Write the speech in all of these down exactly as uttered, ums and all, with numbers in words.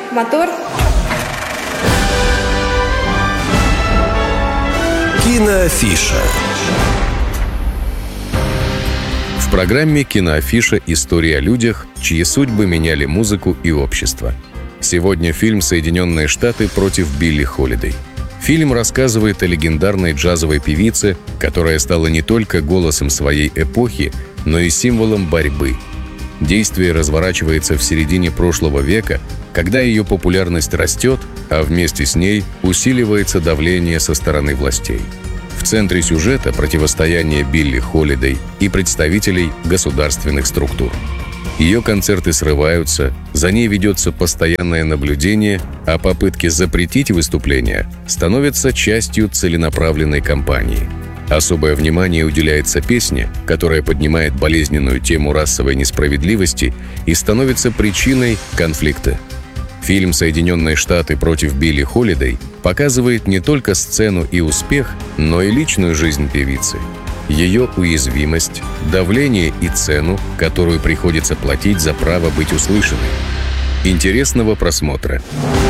мотор. Киноафиша. В программе «Киноафиша» история о людях, чьи судьбы меняли музыку и общество. Сегодня фильм «Соединенные Штаты против Билли Холидей». Фильм рассказывает о легендарной джазовой певице, которая стала не только голосом своей эпохи, но и символом борьбы. Действие разворачивается в середине прошлого века, когда ее популярность растет, а вместе с ней усиливается давление со стороны властей. В центре сюжета противостояние Билли Холидей и представителей государственных структур. Ее концерты срываются, за ней ведется постоянное наблюдение, а попытки запретить выступления становятся частью целенаправленной кампании. Особое внимание уделяется песне, которая поднимает болезненную тему расовой несправедливости и становится причиной конфликта. Фильм «Соединенные Штаты против Билли Холидей» показывает не только сцену и успех, но и личную жизнь певицы. Ее уязвимость, давление и цену, которую приходится платить за право быть услышанной. Интересного просмотра.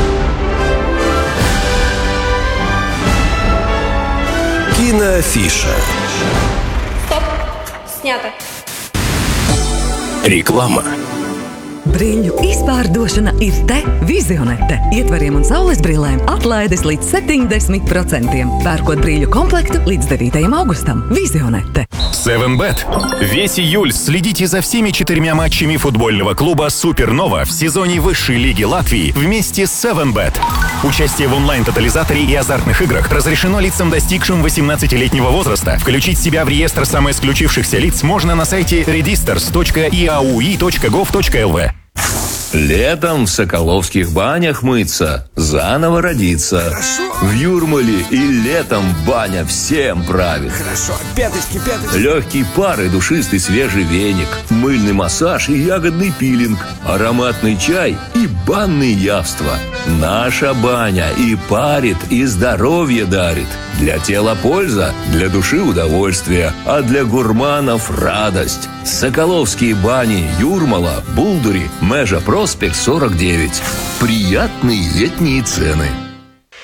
Киноафиша. Стоп! Снято. Реклама. Brīļu izpārdošana ir te, Vizionete. Ietvariem un saules brillēm atlaides līdz septiņdesmit procentiem. Pērkot brīļu komplektu līdz девятого augustam. Vizionete. севен бет. Весь июль следите за всеми четырьмя матчами футбольного клуба «Супернова» в сезоне высшей лиги Латвии вместе с севен бет. Участие в онлайн-тотализаторе и азартных играх разрешено лицам, достигшим восемнадцатилетнего возраста. Включить себя в реестр самоисключившихся лиц можно на сайте редистерс точка и а у и точка гов точка эл ви. Летом в Соколовских банях мыться, заново родиться. Хорошо. В Юрмале и летом баня всем правит. Хорошо. Пяточки, пяточки. Легкий пар и душистый свежий веник, мыльный массаж и ягодный пилинг, ароматный чай и банные явства. Наша баня и парит, и здоровье дарит. Для тела польза, для души удовольствие, а для гурманов радость. Соколовские бани, Юрмала, Булдури, Межа Проспект сорок девять. Приятные летние цены.